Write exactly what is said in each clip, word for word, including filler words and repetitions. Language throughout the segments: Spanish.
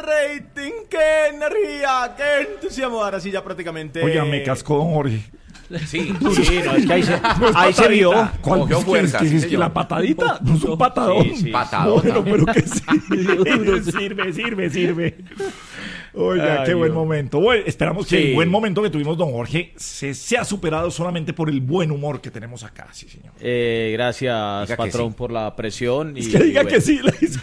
rating, qué energía, qué entusiasmo. Ahora sí ya prácticamente... Oiga, me cascó don Jorge. Sí, Sí, no, es que ahí se, No es ahí se vio. patadita. ¿Cuál Cogió es que- fuerza, es que, sí, es que señor. la patadita no es un patadón. Sí, sí. Patadota. Bueno, pero que sí. sirve, sirve, sirve. Oiga, Ay, qué buen Dios. momento. Bueno, esperamos que Sí. el buen momento que tuvimos, don Jorge, se sea superado solamente por el buen humor que tenemos acá. Sí, señor. Eh, gracias, Diga que patrón, sí. por la presión. Y, Es que diga bueno. que sí, le dice.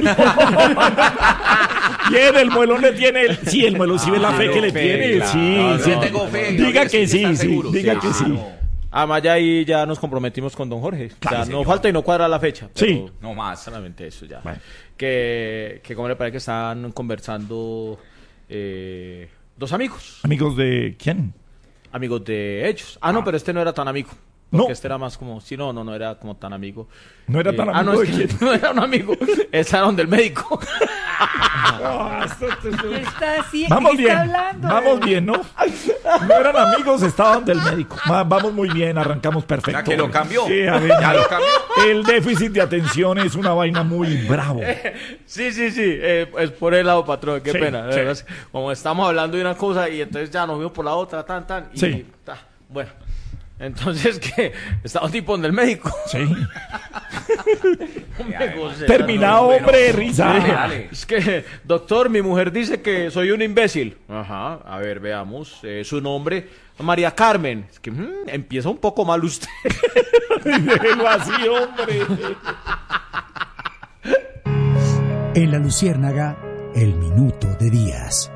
Bien, el muelón le tiene. el- Sí, el muelón sí ve la fe que le fe, tiene. claro. Sí, No, sí. no, tengo fe, Diga Gabriel, que sí, sí, está sí. seguro. Diga Sí, que sí. claro. Además, ya ahí ya nos comprometimos con don Jorge. Claro, o sea, señor. no falta y no cuadra la fecha. Pero Sí. No más. solamente eso ya. Bueno. Que, que como le parece que están conversando eh, dos amigos. Amigos de quién? Amigos de ellos. Ah, no, pero este no era tan amigo. No. Porque este era más como... Sí, no, no, no era como tan amigo. No era Eh, tan ah, no, amigo es de que quién. no era un amigo. Estaban del médico. Ah, esto- esto- esto- ¿Qué está así? Vamos ¿Qué bien, está hablando? vamos bien, ¿no? No eran amigos, estaban del médico. Va- Vamos muy bien, arrancamos perfecto. Ya que lo cambió. Sí, a ver, Ya lo cambió. el déficit de atención es una vaina muy bravo. Sí, sí, sí. eh, es por el lado, patrón. Qué Sí, pena. de sí. verdad, es que como estamos hablando de una cosa y entonces ya nos vimos por la otra, tan, tan. Y, Sí. ta, bueno. Entonces, que estaba tipo en el médico. Sí. Me gocé, Terminado, no, hombre, de Dale, risa. dale. Es que, doctor, mi mujer dice que soy un imbécil. Ajá, a ver, veamos. Eh, su nombre, María Carmen. Es que mm, empieza un poco mal usted. Déjelo así, hombre. En La Luciérnaga, el minuto de Díaz.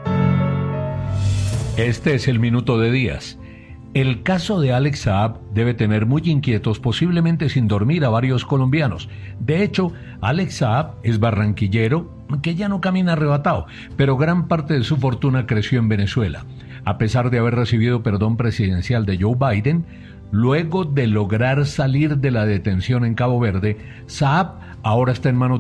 Este es el minuto de Díaz. El caso de Alex Saab debe tener muy inquietos, posiblemente sin dormir, a varios colombianos. De hecho, Alex Saab es barranquillero que ya no camina arrebatado, pero gran parte de su fortuna creció en Venezuela. A pesar de haber recibido perdón presidencial de Joe Biden, luego de lograr salir de la detención en Cabo Verde, Saab ahora está en manos